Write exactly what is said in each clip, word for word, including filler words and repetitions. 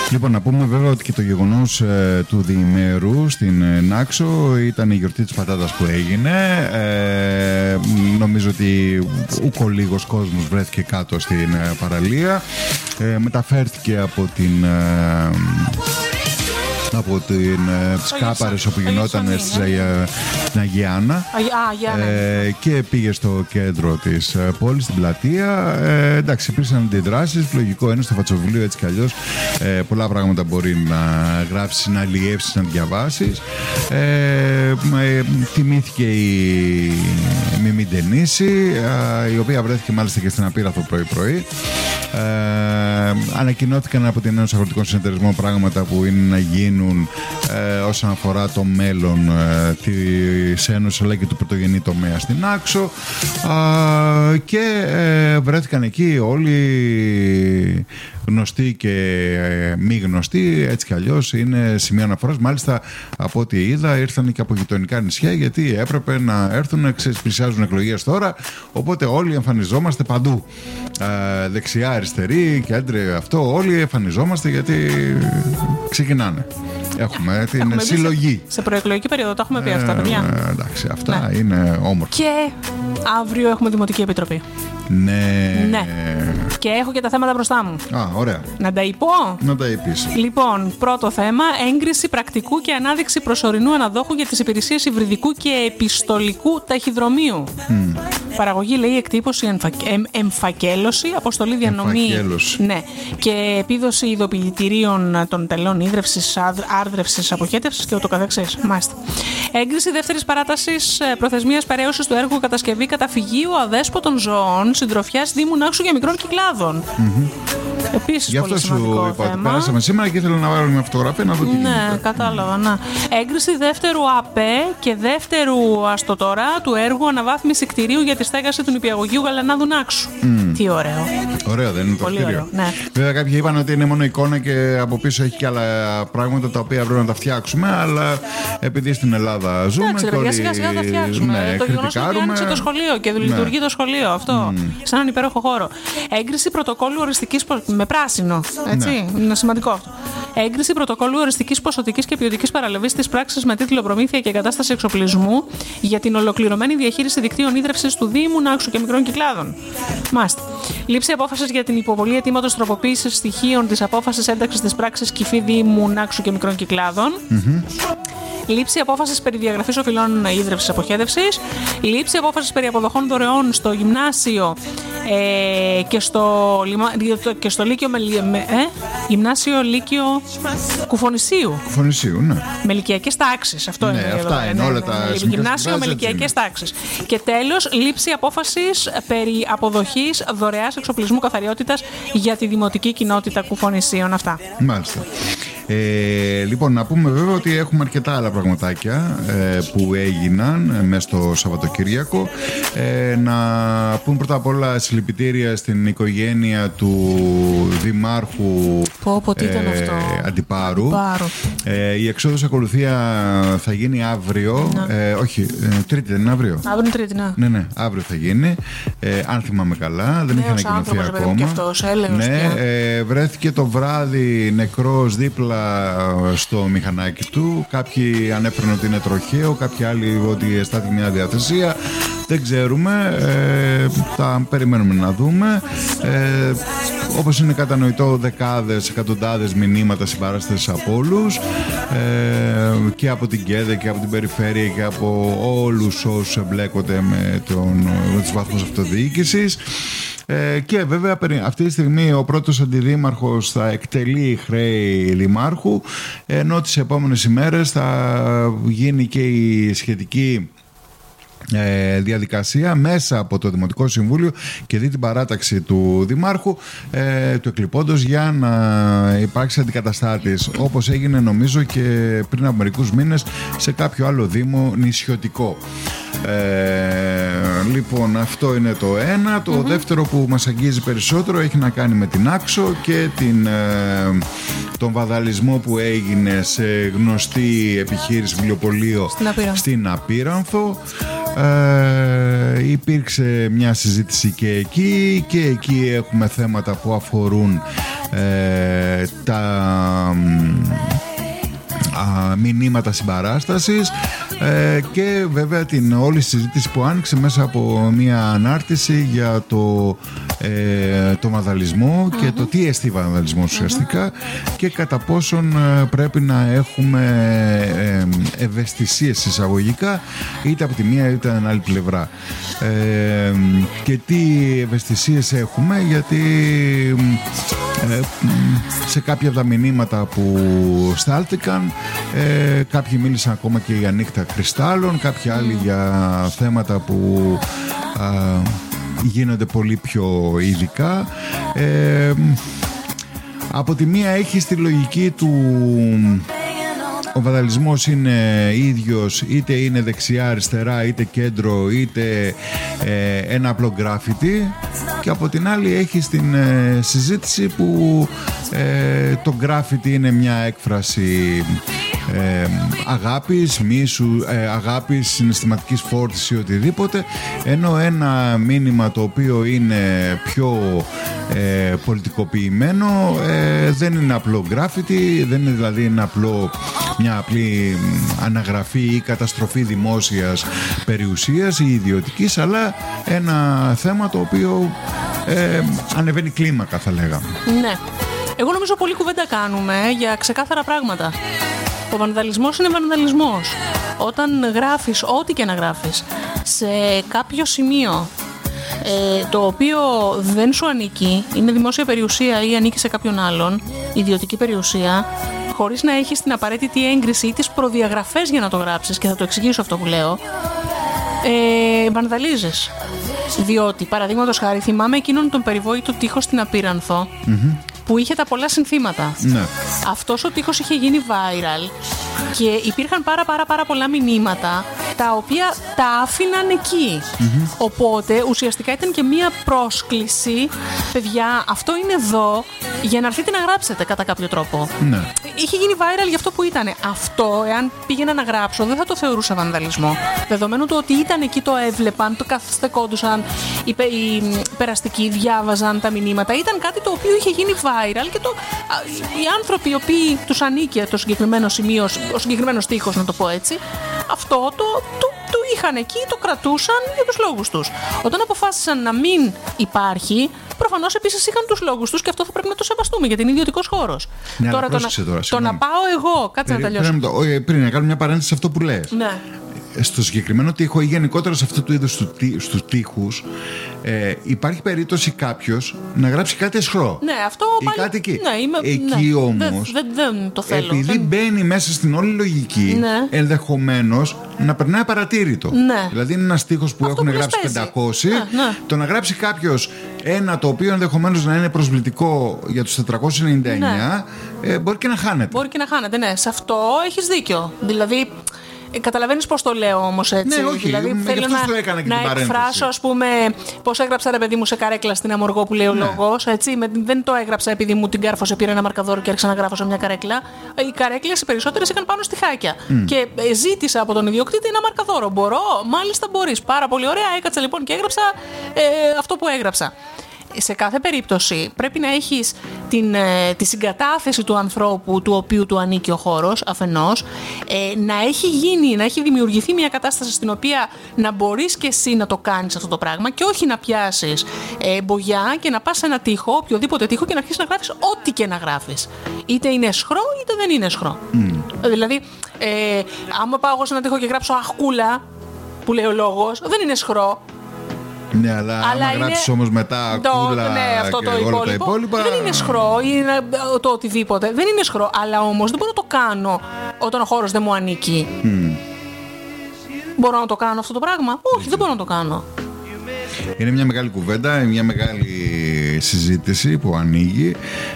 Λοιπόν, να πούμε βέβαια ότι και το γεγονός ε, του διημέρου στην ε, Νάξο ήταν η γιορτή της πατάτας που έγινε. Ε, νομίζω ότι ούκο λίγος κόσμος βρέθηκε κάτω στην ε, παραλία. Ε, μεταφέρθηκε από την... Ε, από την Σκάπαρες όπου γινόταν στην Αγιάνα ε, και πήγε στο κέντρο της πόλης, στην πλατεία. Ε, εντάξει, υπήρξαν αντιδράσεις. Λογικό είναι στο φατσοβουλίο έτσι κι αλλιώς. Ε, πολλά πράγματα μπορεί να γράψεις, να αλλιεύσεις, να διαβάσεις. Ε, ε, τιμήθηκε η Μιμή Ντενίση, ε, η οποία βρέθηκε μάλιστα και στην Απείραθο πρωί-πρωί. Ε, ανακοινώθηκαν από την Ένωση Αγροτικών Συνεταιρισμών πράγματα που είναι να γίνουν ε, όσον αφορά το μέλλον ε, της Ένωσης αλλά και του πρωτογενή τομέα στην Άξο, ε, και ε, βρέθηκαν εκεί όλοι γνωστοί και ε, μη γνωστοί, έτσι κι αλλιώς είναι σημεία αναφοράς. Μάλιστα από ό,τι είδα ήρθαν και από γειτονικά νησιά, γιατί έπρεπε να έρθουν, πλησιάζουν εκλογές τώρα, οπότε όλοι εμφανιζόμαστε παντού, ε, δεξιά, αριστερή, κέντρε, αυτό, όλοι εμφανιζόμαστε γιατί ξεκινάνε. Έχουμε την έχουμε συλλογή. Σε, σε προεκλογική περίοδο το έχουμε πει ε, αυτά, παιδιά. Ε, εντάξει, αυτά ναι. Είναι όμορφα. Και αύριο έχουμε Δημοτική Επιτροπή. Ναι. Ναι. Και έχω και τα θέματα μπροστά μου. Α, ωραία. Να τα υπώ. Να τα υπείς. Λοιπόν, πρώτο θέμα, έγκριση πρακτικού και ανάδειξη προσωρινού αναδόχου για τις υπηρεσίες υβριδικού και επιστολικού ταχυδρομείου. Mm. Παραγωγή, λέει, εκτύπωση, εμφα... εμ... εμφακέλωση, αποστολή διανομή. Εμφακέλωση. Ναι. Και επίδοση ειδοποιητηρίων των τελών ίδρευσης, άρδρευσης, αποχέτευσης και ούτω καθεξής. Μάλιστα. Έγκριση δεύτερης παράτασης προθεσμίας περαίωσης του έργου κατασκευή καταφυγίου αδέσποτων ζώων συντροφιάς Δήμου Νάξου και μικρών κυκλάδων. Mm-hmm. Επίσης γι' αυτό σου είπα ότι περάσαμε σήμερα και ήθελα να βάλω μια φωτογραφία να δω τι γίνεται. Ναι, κατάλαβα. Να. Έγκριση δεύτερου ΑΠΕ και δεύτερου, άστο τώρα, του έργου αναβάθμιση κτηρίου για τη στέγαση του νηπιαγωγείου Γαλανάδου Νάξου. Mm. Τι ωραίο. Ωραίο, δεν είναι το πολύ κτίριο. Ναι. Βέβαια, κάποιοι είπαν ότι είναι μόνο εικόνα και από πίσω έχει και άλλα πράγματα τα οποία πρέπει να τα φτιάξουμε, αλλά επειδή στην Ελλάδα ζούμε. Εντάξει, παιδιά, σιγά σιγά θα φτιάξουμε. Ναι, το γεγονός ότι άνοιξε το σχολείο και λειτουργεί ναι. το σχολείο αυτό. Mm. Σε έναν υπέροχο χώρο. Έγκριση πρωτοκόλλου οριστικής. Με πράσινο. Έτσι. Ναι. Είναι σημαντικό αυτό. Έγκριση πρωτοκόλλου οριστικής ποσοτικής και ποιοτικής παραλαβής της πράξης με τίτλο Προμήθεια και εγκατάσταση εξοπλισμού για την ολοκληρωμένη διαχείριση δικτύων ίδρευσης του Δήμου Νάξου και μικρών κυκλάδων. Μάλιστα. Λήψη απόφασης για την υποβολή αιτήματος τροποποίησης στοιχείων της απόφασης ένταξης της πράξης Κυφή Δήμου Νάξου και μικρών κυκλάδων. Mm-hmm. Λήψη απόφασης περί διαγραφής οφειλών ίδρευσης αποχέτευσης. Λήψη απόφασης περί αποδοχών δωρεών στο γυμνάσιο ε, και, στο, και στο Λύκειο με, με, ε, γυμνάσιο Λύκειο Κουφονησίου. Κουφονησίου, ναι. Με ηλικιακές τάξεις. Αυτό ναι, είναι αυτά εδώ. είναι όλα τα γυμνάσιο με ηλικιακές τάξεις. Και τέλος, λήψη απόφασης περί αποδοχής δωρεάς εξοπλισμού καθαριότητας για τη δημοτική κοινότητα Κουφονησίων. Αυτά. Μάλιστα. Ε, λοιπόν, να πούμε βέβαια ότι έχουμε αρκετά άλλα πραγματάκια ε, που έγιναν ε, μέσα στο Σαββατοκύριακο. Ε, να πούμε πρώτα απ' όλα συλληπιτήρια στην οικογένεια του Δημάρχου πω, πω, τι ήταν ε, αυτό. Αντιπάρου. Ε, η εξόδος ακολουθία θα γίνει αύριο. Ε, όχι, ε, Τρίτη δεν είναι αύριο. Αύριο είναι Τρίτη, ναι. Ναι, ναι, αύριο θα γίνει. Ε, αν θυμάμαι καλά, δεν είχε ανακοινωθεί ακόμα. Και αυτός, ναι, ε, βρέθηκε το βράδυ νεκρός δίπλα στο μηχανάκι του. Κάποιοι ανέφεραν ότι είναι τροχαίο, κάποιοι άλλοι ότι αισθάνθηκε μια διαθεσία. Δεν ξέρουμε. Ε, θα περιμένουμε να δούμε. Ε, όπως είναι κατανοητό, δεκάδες, εκατοντάδες μηνύματα συμπαράστασης από όλους, ε, και από την ΚΕΔΕ και από την περιφέρεια και από όλους όσους εμπλέκονται με, τον, με τους βαθμούς αυτοδιοίκησης. Ε, και βέβαια αυτή τη στιγμή ο πρώτος αντιδήμαρχος θα εκτελεί χρέη δημάρχου, ενώ τις επόμενες ημέρες θα γίνει και η σχετική Ε, διαδικασία μέσα από το Δημοτικό Συμβούλιο και δει την παράταξη του Δημάρχου, ε, του εκλειπώντος, για να υπάρξει αντικαταστάτης, όπως έγινε νομίζω και πριν από μερικούς μήνες σε κάποιο άλλο Δήμο νησιωτικό. Ε, λοιπόν, αυτό είναι το ένα. Το mm-hmm. δεύτερο που μας αγγίζει περισσότερο έχει να κάνει με την Άξο και την, ε, τον βαδαλισμό που έγινε σε γνωστή επιχείρηση βιβλιοπωλείο στην Απείρανθο. Στην Απείρανθο. Ε, υπήρξε μια συζήτηση και εκεί και εκεί έχουμε θέματα που αφορούν ε, τα μηνύματα συμπαράστασης ε, και βέβαια την όλη συζήτηση που άνοιξε μέσα από μια ανάρτηση για το, ε, το βανδαλισμό mm-hmm. και το τι εστί βανδαλισμός ουσιαστικά mm-hmm. και κατά πόσον ε, πρέπει να έχουμε ε, ευαισθησίες εισαγωγικά είτε από τη μία είτε από την άλλη πλευρά ε, και τι ευαισθησίες έχουμε, γιατί ε, σε κάποια από τα μηνύματα που στάλθηκαν ε, κάποιοι μίλησαν ακόμα και για νύχτα κρυστάλλων, κάποιοι άλλοι για θέματα που α, γίνονται πολύ πιο ειδικά. ε, από τη μία έχει τη λογική του ο βανδαλισμός είναι ίδιος, είτε είναι δεξιά, αριστερά, είτε κέντρο, είτε ε, ένα απλό γκράφιτι, και από την άλλη έχει την ε, συζήτηση που ε, το γκράφιτι είναι μια έκφραση ε, αγάπης, μίσου, ε, αγάπης, συναισθηματικής φόρτισης ή οτιδήποτε, ενώ ένα μήνυμα το οποίο είναι πιο ε, πολιτικοποιημένο ε, δεν είναι απλό γκράφιτι, δεν είναι δηλαδή ένα απλό, μια απλή αναγραφή ή καταστροφή δημόσιας περιουσίας ή ιδιωτικής, αλλά ένα θέμα το οποίο ε, ανεβαίνει κλίμακα, θα λέγαμε. Ναι. Εγώ νομίζω πολύ κουβέντα κάνουμε για ξεκάθαρα πράγματα. Ο βανδαλισμός είναι βανδαλισμός. Όταν γράφεις, ό,τι και να γράφεις, σε κάποιο σημείο ε, το οποίο δεν σου ανήκει, είναι δημόσια περιουσία ή ανήκει σε κάποιον άλλον, ιδιωτική περιουσία, χωρίς να έχεις την απαραίτητη έγκριση ή τις προδιαγραφές για να το γράψεις, και θα το εξηγήσω αυτό που λέω, ε, βανδαλίζεις. Διότι, παραδείγματος χάρη, θυμάμαι εκείνον τον περιβόητο τοίχο στην Απύρανθο, mm-hmm. που είχε τα πολλά συνθήματα. Ναι. Αυτός ο τοίχος είχε γίνει viral και υπήρχαν πάρα πάρα πάρα πολλά μηνύματα τα οποία τα άφηναν εκεί. Mm-hmm. Οπότε ουσιαστικά ήταν και μία πρόσκληση, παιδιά, αυτό είναι εδώ για να έρθετε να γράψετε κατά κάποιο τρόπο. Ναι. Είχε γίνει viral για αυτό που ήταν. Αυτό, εάν πήγαινα να γράψω, δεν θα το θεωρούσα βανδαλισμό. Δεδομένου του ότι ήταν εκεί, το έβλεπαν, το καθιστεκόντουσαν, οι, οι περαστικοί διάβαζαν τα μηνύματα. Ήταν κάτι το οποίο είχε γίνει viral και το, οι άνθρωποι οι οποίοι τους ανήκε το συγκεκριμένο σημείο, ο συγκεκριμένος τοίχος, να το πω έτσι, αυτό το, το, το είχαν εκεί, το κρατούσαν για τους λόγους τους. Όταν αποφάσισαν να μην υπάρχει, προφανώς επίσης είχαν τους λόγους τους και αυτό θα πρέπει να το σεβαστούμε, γιατί είναι ιδιωτικός χώρος. Ναι, τώρα, το, να, τώρα το να πάω εγώ, κάτσε πριν, να τελειώσω. Πριν, πριν να κάνω μια παρένθεση σε αυτό που λες. Ναι. Στο συγκεκριμένο τοίχο ή γενικότερα σε αυτού του είδους στους τοίχους ε, υπάρχει περίπτωση κάποιος να γράψει κάτι αισχρό. Ναι, αυτό ή πάλι... κάτι εκεί. Ναι, είμαι... Εκεί ναι. όμως δεν, δεν, δεν το θέλω. Επειδή δεν... μπαίνει μέσα στην όλη λογική, ναι. ενδεχομένως να περνάει παρατήρητο. Ναι. Δηλαδή είναι ένας τοίχος που αυτό έχουν που γράψει πεντακόσιοι, ναι, ναι. Το να γράψει κάποιος ένα το οποίο ενδεχομένως να είναι προσβλητικό για τους τετρακόσιους ενενήντα εννέα, ναι. ε, μπορεί και να χάνεται. Μπορεί και να χάνεται, ναι. Σε αυτό έχεις δίκιο. Δηλαδή, Ε, καταλαβαίνεις πώς το λέω όμως έτσι. Ναι, όχι, δηλαδή θέλω να, να εκφράσω, ας πούμε, πώς έγραψα ρε παιδί μου σε καρέκλα στην Αμοργό που λέει ο ναι. λόγος. Έτσι, με, δεν το έγραψα επειδή μου την κάρφωσε, πήρα ένα μαρκαδόρο και άρχισα να γράφω σε μια καρέκλα. Οι καρέκλες οι περισσότερες είχαν πάνω στιχάκια. Mm. Και ε, ζήτησα από τον ιδιοκτήτη ένα μαρκαδόρο. Μπορώ, μάλιστα μπορείς. Πάρα πολύ ωραία. Έκατσα λοιπόν και έγραψα ε, αυτό που έγραψα. Σε κάθε περίπτωση πρέπει να έχεις την, ε, τη συγκατάθεση του ανθρώπου του οποίου του ανήκει ο χώρος αφενός, ε, να έχει γίνει, να έχει δημιουργηθεί μια κατάσταση στην οποία να μπορείς και εσύ να το κάνεις αυτό το πράγμα και όχι να πιάσεις ε, μπογιά και να πας σε ένα τοίχο, οποιοδήποτε τοίχο, και να αρχίσεις να γράφεις ό,τι και να γράφεις. Είτε είναι αισχρό είτε δεν είναι αισχρό. Mm. Δηλαδή, ε, άμα πάω εγώ σε ένα τοίχο και γράψω αχκούλα, που λέει ο λόγος, δεν είναι αισχρό. Ναι, αλλά, αλλά άμα είναι... γράψεις όμως μετά το, κούλα ναι, αυτό και το όλα υπόλοιπο, τα υπόλοιπα... δεν είναι σχρό ή το οτιδήποτε. Δεν είναι σχρό, αλλά όμως δεν μπορώ να το κάνω όταν ο χώρος δεν μου ανήκει. Mm. Μπορώ να το κάνω αυτό το πράγμα? Όχι, mm. δεν μπορώ να το κάνω. Είναι μια μεγάλη κουβέντα, μια μεγάλη συζήτηση που ανοίγει.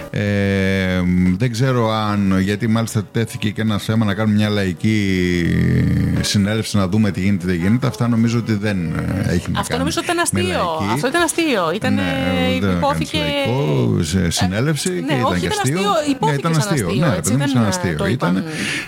Ε, δεν ξέρω αν, γιατί μάλιστα τέθηκε και ένα θέμα να κάνουμε μια λαϊκή συνέλευση να δούμε τι γίνεται, τι γίνεται. Αυτά νομίζω ότι δεν έχει να Αυτό νομίζω ότι ήταν αστείο. Αυτό ήταν αστείο. Ήταν, ναι, υπόθηκε. Λαϊκό, σε συνέλευση ε, και ναι, ήταν όχι, και αστείο. αστείο. Ναι, ήταν αστείο. αστείο. Ναι, έτσι, δεν ήταν αστείο. Ήταν,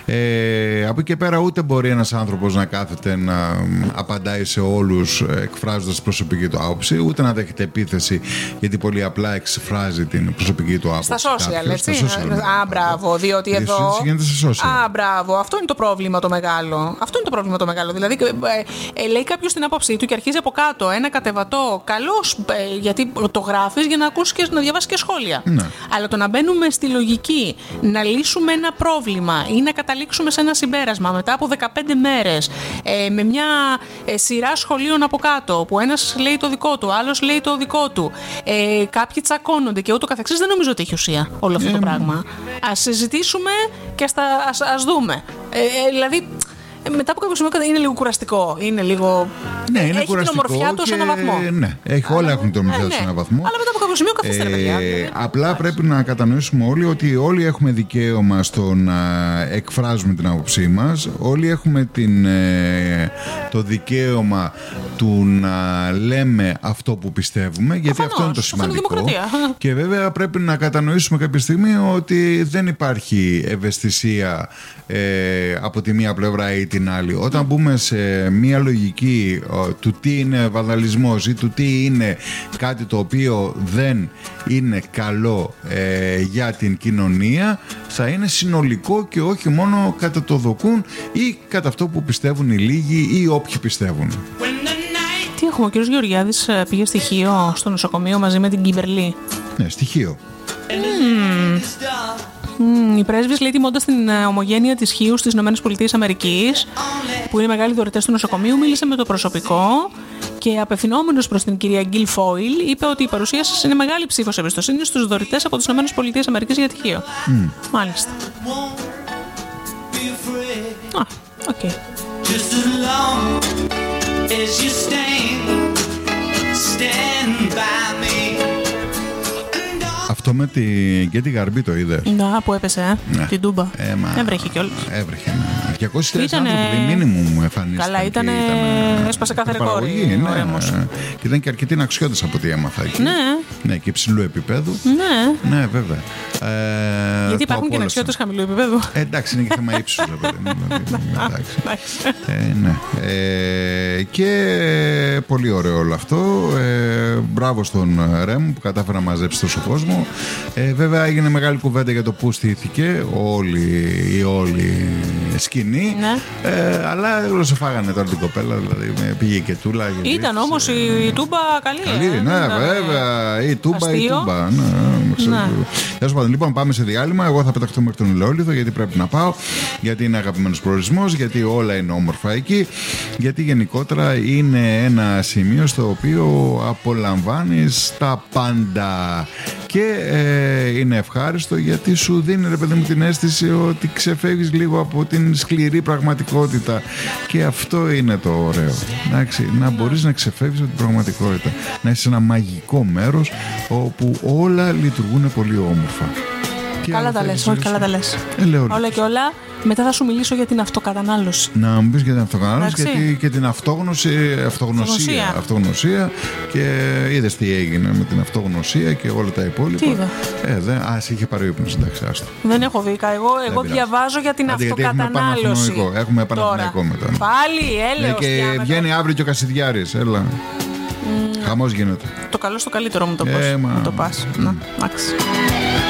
ε, από εκεί και πέρα ούτε μπορεί ένας άνθρωπος να κάθεται να απαντάει σε όλους εκφράζοντας την προσωπική του άποψη, ούτε να δέχεται επίθεση γιατί πολύ απλά εξφράζει την προσωπική του άποψη. Στα social, κάποιος, έτσι. Στα social. Α, μπράβο, διότι Η εδώ. συζήτηση γίνεται σε social. Α, μπράβο, αυτό είναι το πρόβλημα το μεγάλο. Αυτό είναι το πρόβλημα το μεγάλο. Δηλαδή, ε, ε, λέει κάποιο την άποψή του και αρχίζει από κάτω ένα κατεβατό. Καλώς, ε, γιατί το γράφει για να ακούσει και να διαβάσει και σχόλια. Ναι. Αλλά το να μπαίνουμε στη λογική, να λύσουμε ένα πρόβλημα ή να καταλήξουμε σε ένα συμπέρασμα μετά από δεκαπέντε μέρες ε, με μια ε, σειρά σχολείων από κάτω, που ένας λέει το δικό του, άλλος λέει το δικό του, ε, κάποιοι τσακώνονται και ούτω καθεξής, δεν νομίζω ότι έχει ουσία όλο αυτό το πράγμα. Ας συζητήσουμε και ας, τα, ας, ας δούμε. Ε, ε, δηλαδή, μετά από κάποιο σημείο είναι λίγο κουραστικό. Είναι λίγο. Ναι, είναι έχει κουραστικό. Την ομορφιά του σε έναν βαθμό. Ναι, έχει, όλα έχουν την ομορφιά του σε έναν βαθμό. Αλλά μετά από κάποιο σημείο καθίστε, ρε παιδιά. Ε, απλά πρέπει να κατανοήσουμε όλοι ότι όλοι έχουμε δικαίωμα στο να εκφράζουμε την άποψή μας. Όλοι έχουμε την, ε, το δικαίωμα του να λέμε αυτό που πιστεύουμε, γιατί Αφανώς, αυτό είναι το σημαντικό. Είναι δημοκρατία. Και βέβαια πρέπει να κατανοήσουμε κάποια στιγμή ότι δεν υπάρχει ευαισθησία ε, από τη μία πλευρά ή την άλλη. Όταν μπούμε σε μία λογική ο, του τι είναι βανδαλισμός ή του τι είναι κάτι το οποίο δεν είναι καλό ε, για την κοινωνία, θα είναι συνολικό και όχι μόνο κατά το δοκούν ή κατά αυτό που πιστεύουν οι λίγοι ή όποιοι πιστεύουν. Τι έχουμε, ο κύριος Γεωργιάδης πήγε στοιχείο στο νοσοκομείο μαζί με την Κιμπερλή. Ναι, στοιχείο. Mm. Mm, οι πρέσβεις, λέει, τιμώντας την ομογένεια της Χίου στις ΗΠΑ, που είναι μεγάλοι δωρητές του νοσοκομείου, μίλησε με το προσωπικό και απευθυνόμενος προς την κυρία Γκίλ Φόιλ, είπε ότι η παρουσία σας είναι μεγάλη ψήφος εμπιστοσύνης στους δωρητές από τις ΗΠΑ για τη Χίο. Mm. Μάλιστα. Α, οκ. Okay. Αυτό με την Γκέτι Γαρμπή το είδες? Να, που έπεσε, ε? Ναι. Την Τούμπα. Ε, μα... Έβρεχε κιόλας. Έβρεχε, ναι. διακόσιες χιλιάδες άνθρωποι μήνυμου μου εμφανίστηκαν. Καλά, ήταν. Έσπασε κάθε ρεκόρ. Ναι, και ήταν και αρκετοί ναξιώτες από ό,τι έμαθα εκεί. Ναι. Ναι, και υψηλού επίπεδου. Ναι. Ναι, βέβαια. Ε, Γιατί υπάρχουν και ναξιώτες χαμηλού επίπεδου. Ε, εντάξει, είναι και θέμα ύψους, βέβαια. ε, ναι. Ε, και πολύ ωραίο όλο αυτό. Ε, μπράβο στον Ρέμ που κατάφερε να μαζέψει τόσο κόσμο. Ε, βέβαια έγινε μεγάλη κουβέντα για το πού στήθηκε όλη η όλη σκηνή. Ναι. Ε, αλλά γλωσσοφάγανε τώρα την κοπέλα, δηλαδή πήγε και τούλα. Ήταν όμως η Τούμπα καλή. Καλή, ε, ναι, ήταν, βέβαια. Η Τούμπα, η Τούμπα. Ναι, ναι. Τέλος πάντων, λοιπόν, πάμε σε διάλειμμα. Εγώ θα πεταχτώ μέχρι τον Ηλεόλιδο, γιατί πρέπει να πάω. Γιατί είναι αγαπημένος προορισμός, γιατί όλα είναι όμορφα εκεί. Γιατί γενικότερα είναι ένα σημείο στο οποίο απολαμβάνεις τα πάντα. Και ε, είναι ευχάριστο γιατί σου δίνει, ρε παιδί μου, την αίσθηση ότι ξεφεύγεις λίγο από την σκληρή πραγματικότητα. Και αυτό είναι το ωραίο. Εντάξει, να μπορείς να ξεφεύγεις από την πραγματικότητα. Να είσαι σε ένα μαγικό μέρος όπου όλα λειτουργούν πολύ όμορφα. Καλά τα λες, όχι καλά τα λες. Όλα και όλα. Μετά θα σου μιλήσω για την αυτοκατανάλωση. Να μου πεις για την αυτοκατανάλωση γιατί και την αυτόγνωση, αυτογνωσία, αυτογνωσία. Και είδες τι έγινε με την αυτογνωσία και όλα τα υπόλοιπα. Τι είδα? Ε, δεν, α, σε είχε πάρει ο ύπνος, εντάξει, άστο. Δεν έχω δει. Εγώ, εγώ διαβάζω για την Άντε, αυτοκατανάλωση. Έχουμε, έχουμε Παναθηναϊκό μετά. Πάλι, έλεος. Και Διάνα, βγαίνει αύριο και ο Κασιδιάρης, έλα. Mm. Χαμός γίνεται. Το καλό στο καλύτερο μου το πώς. Ε, μα... το πας. Mm. Να, εντάξει.